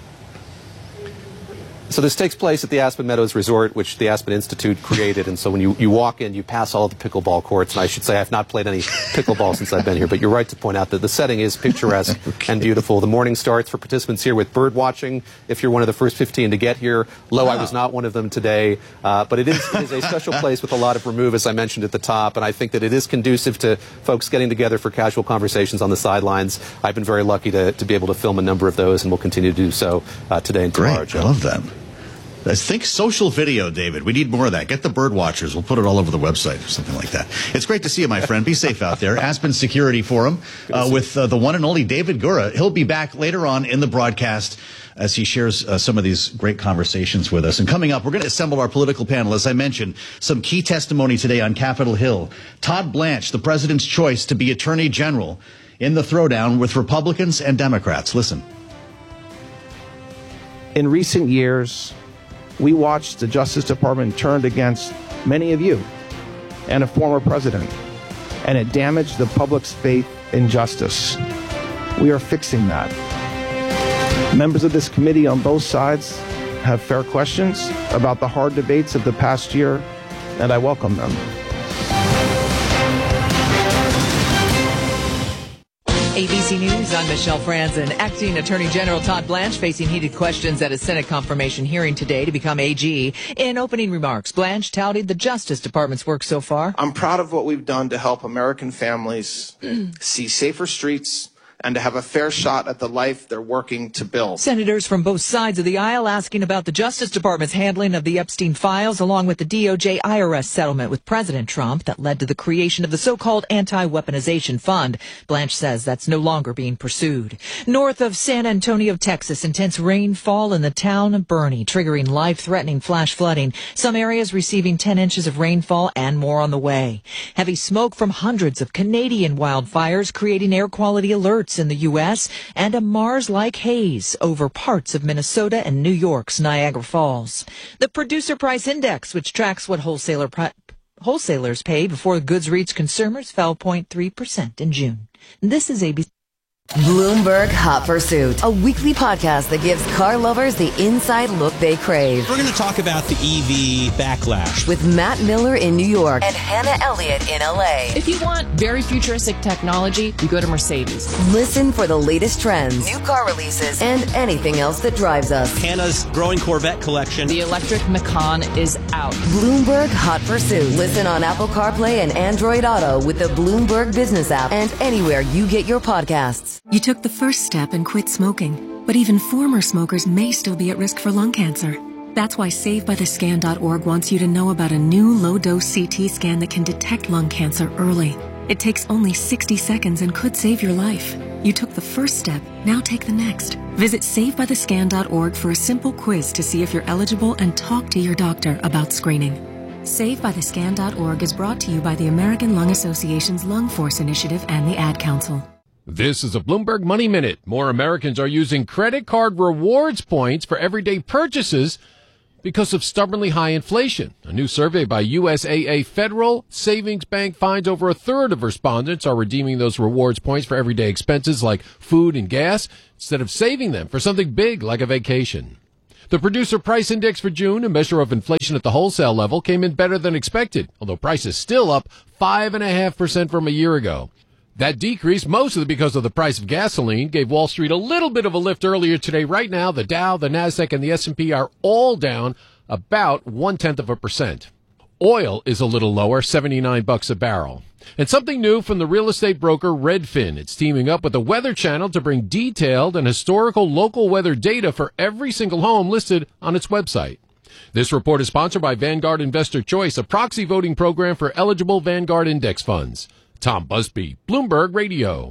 [SPEAKER 9] So this takes place at the Aspen Meadows Resort, which the Aspen Institute created. And so when you, you walk in, you pass all the pickleball courts. And I should say I have not played any pickleball since I've been here. But you're right to point out that the setting is picturesque okay. and beautiful. The morning starts for participants here with bird watching. If you're one of the first fifteen to get here, Lo, wow. I was not one of them today. Uh, but it is, it is a special place with a lot of remove, as I mentioned at the top. And I think that it is conducive to folks getting together for casual conversations on the sidelines. I've been very lucky to, to be able to film a number of those, and we'll continue to do so uh, today and tomorrow.
[SPEAKER 6] Great. I love that. I think social video, David. We need more of that. Get the bird watchers. We'll put it all over the website or something like that. It's great to see you, my friend. Be safe out there. Aspen Security Forum uh, with uh, the one and only David Gura. He'll be back later on in the broadcast as he shares uh, some of these great conversations with us. And coming up, we're going to assemble our political panel. As I mentioned, some key testimony today on Capitol Hill. Todd Blanche, the president's choice to be Attorney General, in the throwdown with Republicans and Democrats. Listen.
[SPEAKER 11] In recent years, we watched the Justice Department turned against many of you and a former president, and it damaged the public's faith in justice. We are fixing that. Members of this committee on both sides have fair questions about the hard debates of the past year, and I welcome them.
[SPEAKER 12] A B C News, I'm Michelle Franzen. Acting Attorney General Todd Blanche facing heated questions at a Senate confirmation hearing today to become A G. In opening remarks, Blanche touted the Justice Department's work so far.
[SPEAKER 13] I'm proud of what we've done to help American families see safer streets and to have a fair shot at the life they're working to build.
[SPEAKER 12] Senators from both sides of the aisle asking about the Justice Department's handling of the Epstein files, along with the D O J I R S settlement with President Trump that led to the creation of the so-called anti-weaponization fund. Blanche says that's no longer being pursued. North of San Antonio, Texas, intense rainfall in the town of Bernie, triggering life-threatening flash flooding. Some areas receiving ten inches of rainfall and more on the way. Heavy smoke from hundreds of Canadian wildfires creating air quality alerts in the U S and a Mars-like haze over parts of Minnesota and New York's Niagara Falls. The Producer Price Index, which tracks what wholesaler pri- wholesalers pay before goods reach consumers, fell zero point three percent in June. This is A B C.
[SPEAKER 14] Bloomberg Hot Pursuit, a weekly podcast that gives car lovers the inside look they crave.
[SPEAKER 15] We're going to talk about the E V backlash
[SPEAKER 14] with Matt Miller in New York and Hannah Elliott in L A.
[SPEAKER 16] If you want very futuristic technology, you go to Mercedes.
[SPEAKER 14] Listen for the latest trends, new car releases, and anything else that drives us.
[SPEAKER 15] Hannah's growing Corvette collection.
[SPEAKER 16] The electric Macan is out.
[SPEAKER 14] Bloomberg Hot Pursuit. Listen on Apple CarPlay and Android Auto with the Bloomberg Business app and anywhere you get your podcasts.
[SPEAKER 17] You took the first step and quit smoking, but even former smokers may still be at risk for lung cancer. That's why save by the scan dot org wants you to know about a new low-dose C T scan that can detect lung cancer early. It takes only sixty seconds and could save your life. You took the first step, now take the next. Visit save by the scan dot org for a simple quiz to see if you're eligible and talk to your doctor about screening. save by the scan dot org is brought to you by the American Lung Association's Lung Force Initiative and the Ad Council.
[SPEAKER 18] This is a Bloomberg Money Minute. More Americans are using credit card rewards points for everyday purchases because of stubbornly high inflation. A new survey by U S A A Federal Savings Bank finds over a third of respondents are redeeming those rewards points for everyday expenses like food and gas instead of saving them for something big like a vacation. The Producer Price Index for June, a measure of inflation at the wholesale level, came in better than expected, although prices still up five point five percent from a year ago. That decrease, mostly because of the price of gasoline, gave Wall Street a little bit of a lift earlier today. Right now, the Dow, the Nasdaq, and the S and P are all down about one-tenth of a percent. Oil is a little lower, seventy-nine bucks a barrel. And something new from the real estate broker Redfin. It's teaming up with the Weather Channel to bring detailed and historical local weather data for every single home listed on its website. This report is sponsored by Vanguard Investor Choice, a proxy voting program for eligible Vanguard index funds. Tom Busby, Bloomberg Radio.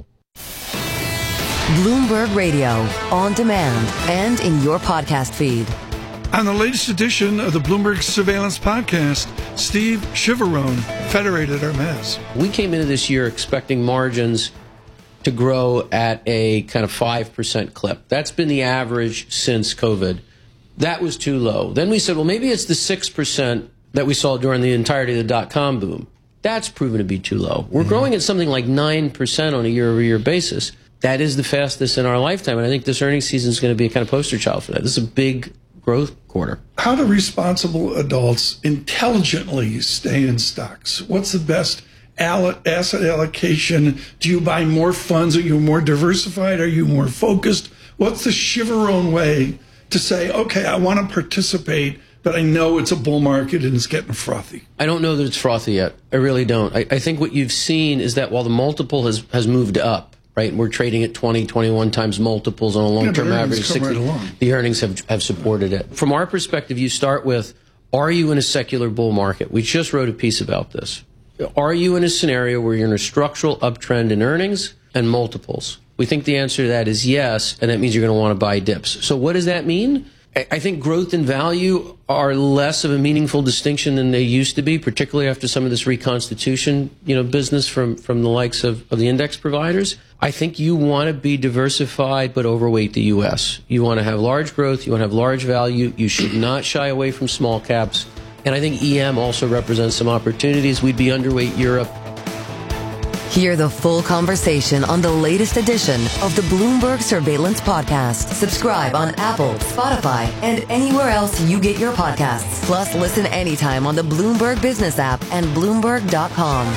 [SPEAKER 14] Bloomberg Radio, on demand and in your podcast feed.
[SPEAKER 19] On the latest edition of the Bloomberg Surveillance Podcast, Steve Chiavarone, Federated Hermes.
[SPEAKER 20] We came into this year expecting margins to grow at a kind of five percent clip. That's been the average since COVID. That was too low. Then we said, well, maybe it's the six percent that we saw during the entirety of the dot-com boom. That's proven to be too low. We're mm-hmm. growing at something like nine percent on a year-over-year basis. That is the fastest in our lifetime, and I think this earnings season is going to be a kind of poster child for that. This is a big growth quarter.
[SPEAKER 19] How do responsible adults intelligently stay in stocks? What's the best asset allocation? Do you buy more funds? Are you more diversified? Are you more focused? What's the Chiavarone way to say, okay, I want to participate, but I know it's a bull market and it's getting frothy?
[SPEAKER 20] I don't know that it's frothy yet. I really don't. I, I think what you've seen is that while the multiple has, has moved up, right, and we're trading at twenty, twenty-one times multiples on a long-term
[SPEAKER 19] yeah,
[SPEAKER 20] average, sixty, right the earnings have, have supported it. From our perspective, you start with, are you in a secular bull market? We just wrote a piece about this. Are you in a scenario where you're in a structural uptrend in earnings and multiples? We think the answer to that is yes, and that means you're going to want to buy dips. So what does that mean? I think growth and value are less of a meaningful distinction than they used to be, particularly after some of this reconstitution, you know, business from, from the likes of, of the index providers. I think you want to be diversified but overweight the U S. You want to have large growth. You want to have large value. You should not shy away from small caps. And I think E M also represents some opportunities. We'd be underweight Europe.
[SPEAKER 14] Hear the full conversation on the latest edition of the Bloomberg Surveillance Podcast. Subscribe on Apple, Spotify, and anywhere else you get your podcasts. Plus, listen anytime on the Bloomberg Business app and Bloomberg dot com.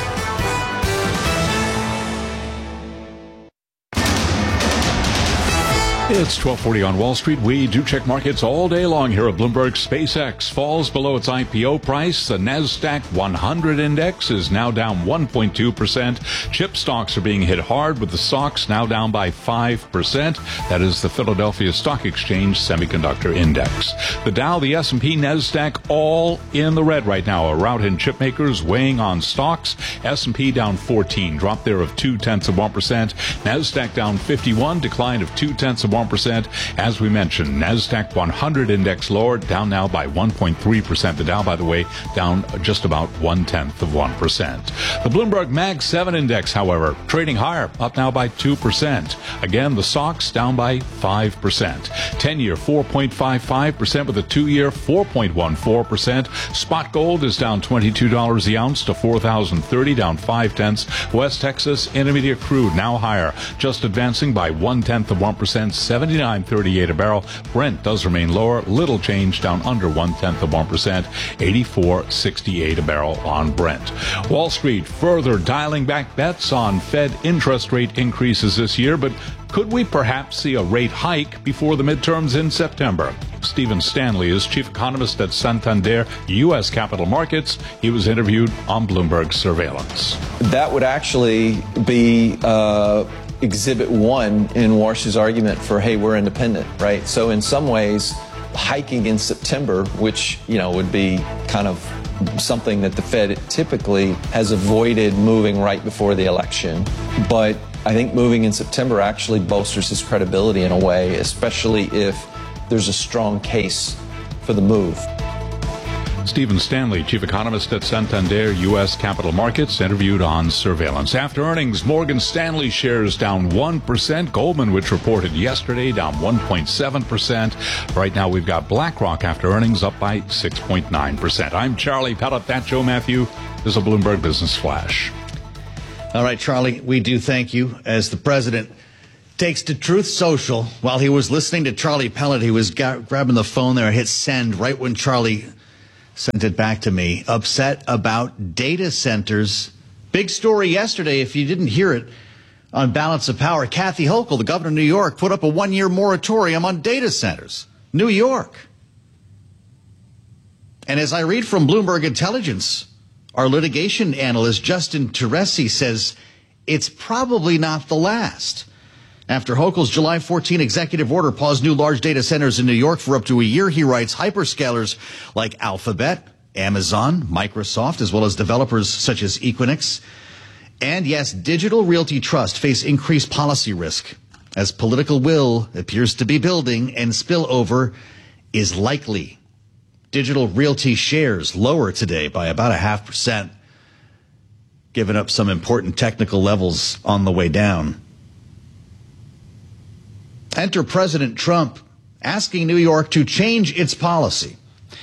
[SPEAKER 7] It's twelve forty on Wall Street. We do check markets all day long here at Bloomberg. SpaceX falls below its I P O price. The NASDAQ one hundred index is now down one point two percent. Chip stocks are being hit hard, with the S O X now down by five percent. That is the Philadelphia Stock Exchange Semiconductor Index. The Dow, the S and P, NASDAQ all in the red right now. A rout in chip makers weighing on stocks. S and P down fourteen, drop there of two-tenths of one percent. NASDAQ down fifty-one, decline of two-tenths of one percent. As we mentioned, NASDAQ one hundred index lower, down now by one point three percent. The Dow, by the way, down just about one-tenth of one percent. The Bloomberg Mag seven index, however, trading higher, up now by two percent. Again, the S O X down by five percent. ten-year four point five five percent with a two-year four point one four percent. Spot gold is down twenty-two dollars the ounce to four thousand thirty, down five-tenths. West Texas Intermediate crude now higher, just advancing by one-tenth of one percent. seventy-nine thirty-eight a barrel. Brent does remain lower, little change, down under one-tenth of one percent, eighty-four sixty-eight a barrel on Brent. Wall Street further dialing back bets on Fed interest rate increases this year, but could we perhaps see a rate hike before the midterms in September? Stephen Stanley is chief economist at Santander U S Capital Markets. He was interviewed on Bloomberg Surveillance.
[SPEAKER 21] That would actually be uh, exhibit one in Warsh's argument for, hey, we're independent, right? So in some ways, hiking in September, which, you know, would be kind of something that the Fed typically has avoided moving right before the election. But I think moving in September actually bolsters his credibility in a way, especially if there's a strong case for the move.
[SPEAKER 7] Stephen Stanley, chief economist at Santander U S Capital Markets, interviewed on surveillance. After earnings, Morgan Stanley shares down one percent. Goldman, which reported yesterday, down one point seven percent. Right now, we've got BlackRock after earnings up by six point nine percent. I'm Charlie Pellet. That's Joe Matthew. This is a Bloomberg Business Flash.
[SPEAKER 6] All right, Charlie, we do thank you. As the president takes to Truth Social, while he was listening to Charlie Pellet, he was ga- grabbing the phone there and hit send right when Charlie sent it back to me. Upset about data centers. Big story yesterday, if you didn't hear it, on Balance of Power. Kathy Hochul, the governor of New York, put up a one-year moratorium on data centers. New York. And as I read from Bloomberg Intelligence, our litigation analyst, Justin Teresi, says it's probably not the last. After Hochul's July fourteenth executive order paused new large data centers in New York for up to a year, he writes, hyperscalers like Alphabet, Amazon, Microsoft, as well as developers such as Equinix, and yes, Digital Realty Trust face increased policy risk as political will appears to be building and spillover is likely. Digital Realty shares lower today by about a half percent, giving up some important technical levels on the way down. Enter President Trump asking New York to change its policy.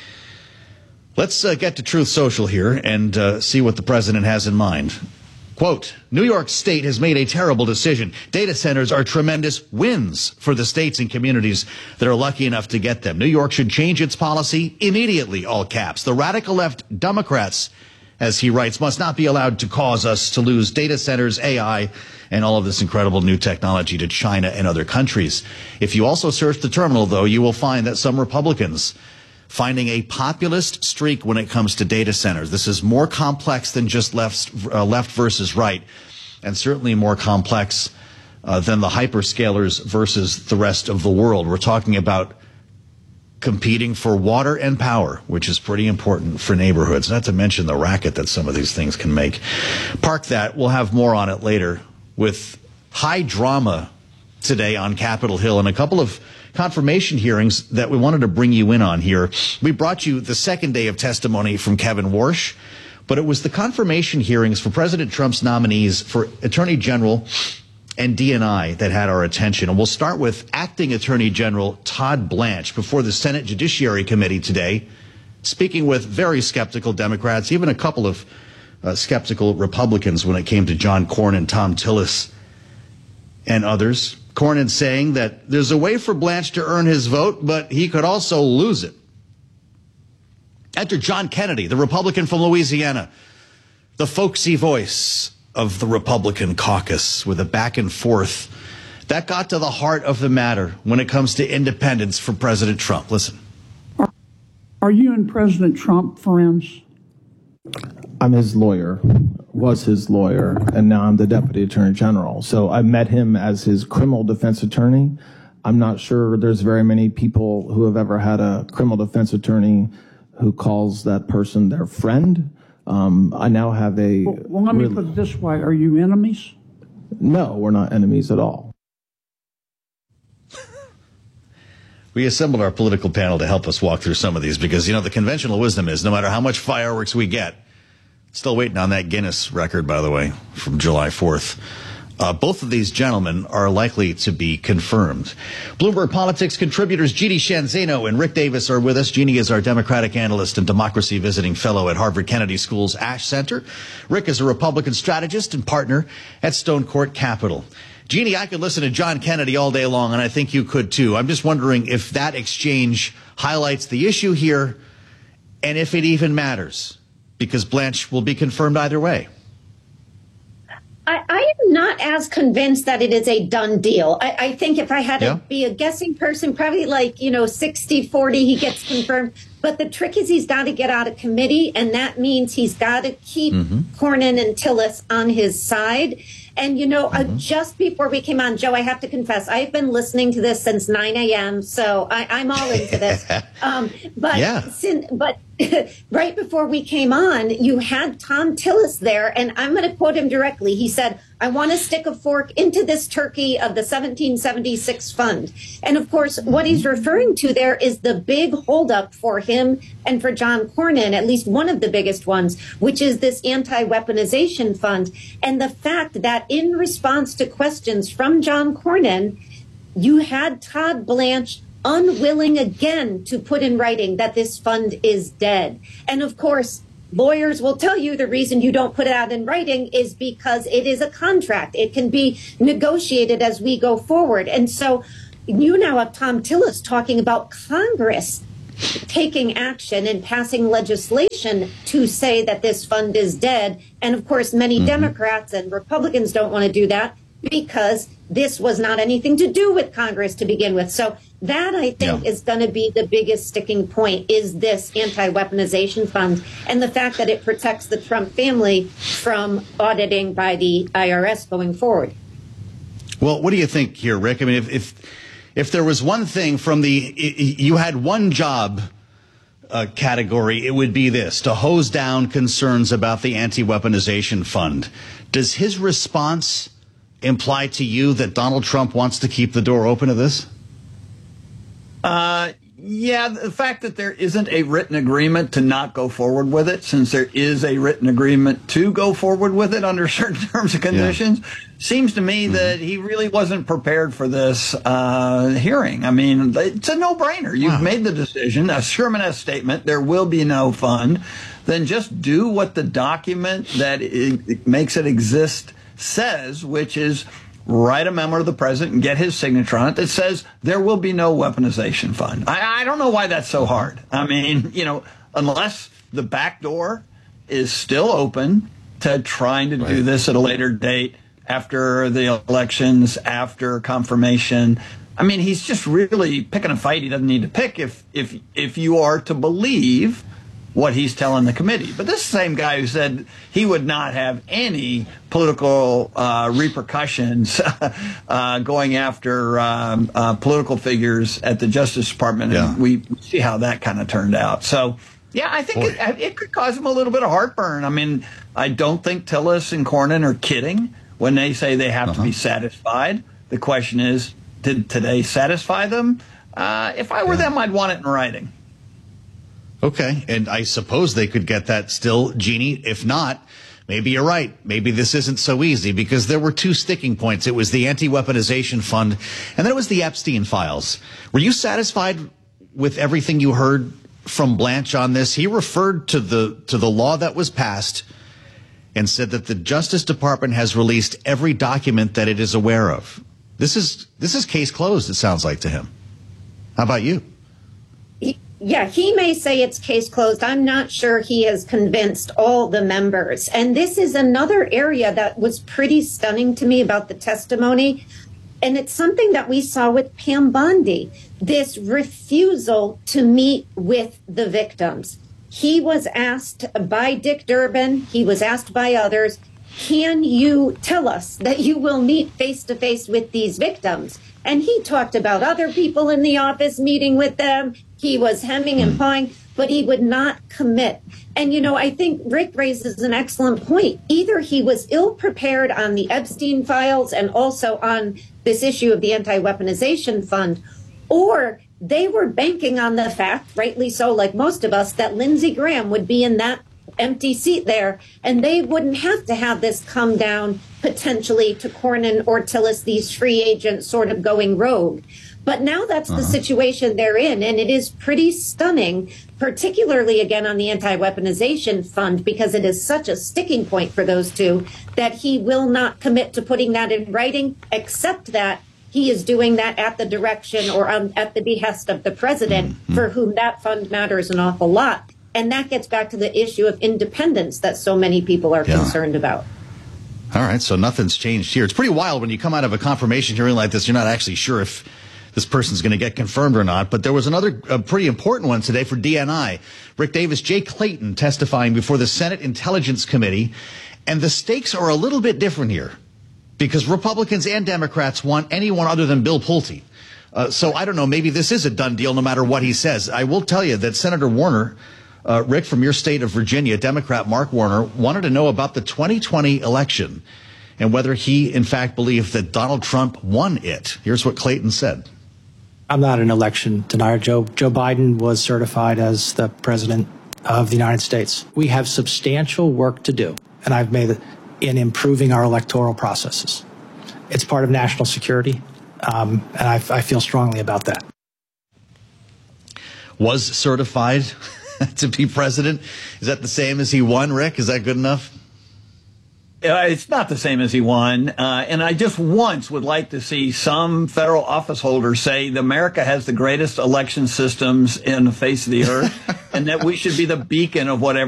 [SPEAKER 6] Let's uh, get to Truth Social here and uh, see what the president has in mind. Quote, New York State has made a terrible decision. Data centers are tremendous wins for the states and communities that are lucky enough to get them. New York should change its policy immediately, all caps. The radical left Democrats, as he writes, must not be allowed to cause us to lose data centers, A I, and all of this incredible new technology to China and other countries. If you also search the terminal, though, you will find that some Republicans finding a populist streak when it comes to data centers. This is more complex than just left, uh, left versus right, and certainly more complex uh, than the hyperscalers versus the rest of the world. We're talking about competing for water and power, which is pretty important for neighborhoods, not to mention the racket that some of these things can make. Park that. We'll have more on it later with high drama today on Capitol Hill and a couple of confirmation hearings that we wanted to bring you in on here. We brought you the second day of testimony from Kevin Warsh, but it was the confirmation hearings for President Trump's nominees for Attorney General and D and I that had our attention. And we'll start with Acting Attorney General Todd Blanche before the Senate Judiciary Committee today, speaking with very skeptical Democrats, even a couple of uh, skeptical Republicans when it came to John Cornyn, Tom Tillis, and others. Cornyn saying that there's a way for Blanche to earn his vote, but he could also lose it. Enter John Kennedy, the Republican from Louisiana, the folksy voice of the Republican caucus, with a back and forth that got to the heart of the matter when it comes to independence for President Trump. Listen.
[SPEAKER 1] Are, are you and President Trump friends?
[SPEAKER 11] I'm his lawyer, was his lawyer, and now I'm the Deputy Attorney General. So I met him as his criminal defense attorney. I'm not sure there's very many people who have ever had a criminal defense attorney who calls that person their friend. Um, I now have a...
[SPEAKER 1] Well, well let me really, put it this way. Are you enemies?
[SPEAKER 11] No, we're not enemies at all.
[SPEAKER 6] We assembled our political panel to help us walk through some of these because, you know, the conventional wisdom is no matter how much fireworks we get, still waiting on that Guinness record, by the way, from July fourth. Uh, both of these gentlemen are likely to be confirmed. Bloomberg Politics contributors Jeannie Sheehan Zaino and Rick Davis are with us. Jeannie is our Democratic analyst and democracy visiting fellow at Harvard Kennedy School's Ash Center. Rick is a Republican strategist and partner at Stone Court Capital. Jeannie, I could listen to John Kennedy all day long, and I think you could too. I'm just wondering if that exchange highlights the issue here and if it even matters, because Blanche will be confirmed either way.
[SPEAKER 22] I, I am not as convinced that it is a done deal. I, I think if I had yeah. to be a guessing person, probably like, you know, sixty forty, he gets confirmed. But the trick is he's got to get out of committee, and that means he's got to keep mm-hmm. Cornyn and Tillis on his side. And, you know, mm-hmm. uh, just before we came on, Joe, I have to confess, I've been listening to this since nine a.m., so I, I'm all into this. um, but,
[SPEAKER 6] yeah.
[SPEAKER 22] sin, but right before we came on, you had Thom Tillis there, and I'm going to quote him directly. He said, I want to stick a fork into this turkey of the seventeen seventy-six fund. And, of course, what he's referring to there is the big holdup for him and for John Cornyn, at least one of the biggest ones, which is this anti-weaponization fund. And the fact that in response to questions from John Cornyn, you had Todd Blanche unwilling again to put in writing that this fund is dead. And of course, lawyers will tell you the reason you don't put it out in writing is because it is a contract. It can be negotiated as we go forward. And so you now have Thom Tillis talking about Congress taking action and passing legislation to say that this fund is dead. And of course, many mm-hmm. Democrats and Republicans don't want to do that because this was not anything to do with Congress to begin with. So that, I think, yeah. is going to be the biggest sticking point, is this anti-weaponization fund and the fact that it protects the Trump family from auditing by the I R S going forward.
[SPEAKER 6] Well, what do you think here, Rick? I mean, if if, if there was one thing from the, you had one job uh, category, it would be this, to hose down concerns about the anti-weaponization fund. Does his response imply to you that Donald Trump wants to keep the door open to this?
[SPEAKER 4] Uh, yeah, the fact that there isn't a written agreement to not go forward with it, since there is a written agreement to go forward with it under certain terms and conditions, yeah. seems to me mm-hmm. that he really wasn't prepared for this uh, hearing. I mean, it's a no-brainer. You've wow. made the decision, a Sherman S statement, there will be no fund. Then just do what the document that it, it makes it exist says, which is write a memo to the president and get his signature on it that says there will be no weaponization fund. I, I don't know why that's so hard. I mean, you know, unless the back door is still open to trying to right. do this at a later date, after the elections, after confirmation. I mean, he's just really picking a fight he doesn't need to pick if if if you are to believe what he's telling the committee. But this same guy who said he would not have any political uh, repercussions uh, going after um, uh, political figures at the Justice Department, yeah. and we see how that kind of turned out. So, yeah, I think it, it could cause him a little bit of heartburn. I mean, I don't think Tillis and Cornyn are kidding when they say they have uh-huh. to be satisfied. The question is, did today satisfy them? Uh, if I were yeah. them, I'd want it in writing.
[SPEAKER 6] Okay, and I suppose they could get that still, Jeannie. If not, maybe you're right. Maybe this isn't so easy, because there were two sticking points. It was the anti-weaponization fund, and then it was the Epstein files. Were you satisfied with everything you heard from Blanche on this? He referred to the to the law that was passed and said that the Justice Department has released every document that it is aware of. This is this is case closed, it sounds like to him. How about you?
[SPEAKER 22] Yeah, he may say it's case closed. I'm not sure he has convinced all the members. And this is another area that was pretty stunning to me about the testimony. And it's something that we saw with Pam Bondi, this refusal to meet with the victims. He was asked by Dick Durbin, he was asked by others, can you tell us that you will meet face to face with these victims? And he talked about other people in the office meeting with them. He was hemming and hawing, but he would not commit. And, you know, I think Rick raises an excellent point. Either he was ill prepared on the Epstein files and also on this issue of the anti-weaponization fund, or they were banking on the fact, rightly so, like most of us, that Lindsey Graham would be in that empty seat there, and they wouldn't have to have this come down potentially to Cornyn or Tillis, these free agents sort of going rogue. But now that's uh-huh. the situation they're in, and it is pretty stunning, particularly, again, on the anti-weaponization fund, because it is such a sticking point for those two, that he will not commit to putting that in writing, except that he is doing that at the direction or um, at the behest of the president, mm-hmm. for whom that fund matters an awful lot. And that gets back to the issue of independence that so many people are yeah. concerned about.
[SPEAKER 6] All right, so nothing's changed here. It's pretty wild when you come out of a confirmation hearing like this, you're not actually sure if this person's going to get confirmed or not. But there was another a pretty important one today for D N I. Rick Davis, Jay Clayton testifying before the Senate Intelligence Committee. And the stakes are a little bit different here. because Republicans and Democrats want anyone other than Bill Pulte. Uh, so I don't know, maybe this is a done deal no matter what he says. I will tell you that Senator Warner, uh, Rick, from your state of Virginia, Democrat Mark Warner, wanted to know about the twenty twenty election and whether he, in fact, believed that Donald Trump won it. Here's what Clayton said.
[SPEAKER 2] I'm not an election denier. Joe, Joe Biden was certified as the president of the United States. We have substantial work to do, and I've made it in improving our electoral processes. It's part of national security, um, and I, I feel strongly about that.
[SPEAKER 6] Was certified to be president. Is that the same as he won, Rick? Is that good enough?
[SPEAKER 4] Uh, it's not the same as he won. Uh, and I just once would like to see some federal office holder say that America has the greatest election systems in the face of the earth and that we should be the beacon of whatever.